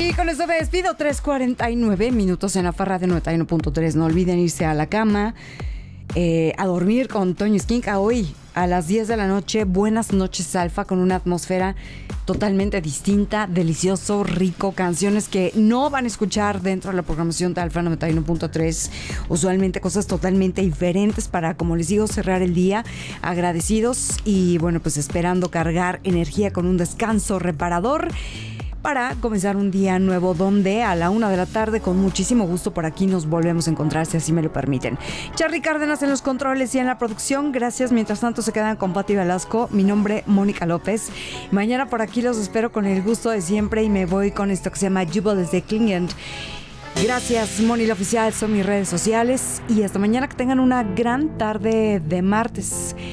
Y con esto me despido. 3:49 minutos en la Farra de 91.3. No olviden irse a la cama, a dormir con Toño Esquinca hoy a las 10 de la noche. Buenas noches, Alfa, con una atmósfera totalmente distinta, delicioso, rico, canciones que no van a escuchar dentro de la programación de Alfa 91.3. Usualmente cosas totalmente diferentes para, como les digo, cerrar el día agradecidos y bueno, pues esperando cargar energía con un descanso reparador para comenzar un día nuevo donde a la 1 de la tarde con muchísimo gusto por aquí nos volvemos a encontrar, si así me lo permiten. Charly Cárdenas en los controles y en la producción. Gracias. Mientras tanto se quedan con Pati Velasco. Mi nombre, Mónica López. Mañana por aquí los espero con el gusto de siempre y me voy con esto que se llama Jubel desde Klingend. Gracias, Moni la Oficial, son mis redes sociales y hasta mañana, que tengan una gran tarde de martes.